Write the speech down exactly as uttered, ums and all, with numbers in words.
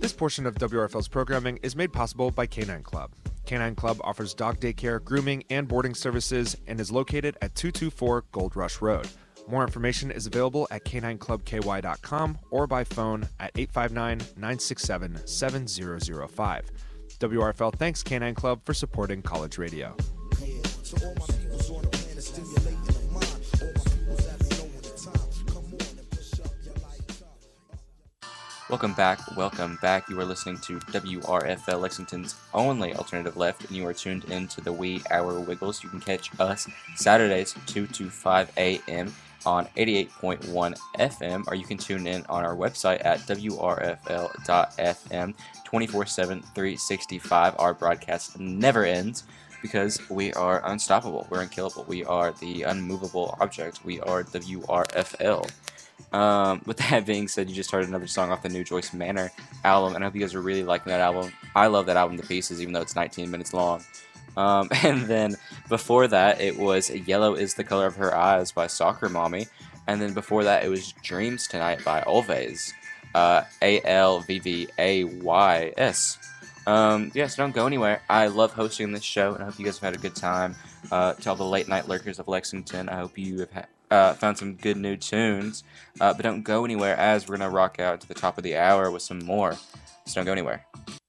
This portion of W R F L's programming is made possible by Canine Club. Canine Club offers dog daycare, grooming, and boarding services and is located at two two four Gold Rush Road. More information is available at canine club k y dot com or by phone at eight five nine, nine six seven, seven zero zero five. W R F L thanks Canine Club for supporting college radio. Welcome back, welcome back. You are listening to W R F L, Lexington's only alternative left, and you are tuned into the wee hour wiggles. You can catch us Saturdays, two to five a.m. on eighty-eight point one F M, or you can tune in on our website at w r f l dot f m twenty-four seven, three sixty-five. Our broadcast never ends because we are unstoppable. We're unkillable. We are the unmovable object. We are W R F L. Um, with that being said, you just heard another song off the new Joyce Manor album, and I hope you guys are really liking that album. I love that album to pieces, even though it's nineteen minutes long. Um, and then before that, it was Yellow is the Color of Her Eyes by Soccer Mommy, and then before that, it was Dreams Tonight by Alvays, uh, A L V V A Y S. Um, yeah, so don't go anywhere. I love hosting this show, and I hope you guys have had a good time. Uh, to all the late night lurkers of Lexington, I hope you have had Uh, found some good new tunes, uh, but don't go anywhere as we're going to rock out to the top of the hour with some more, so don't go anywhere.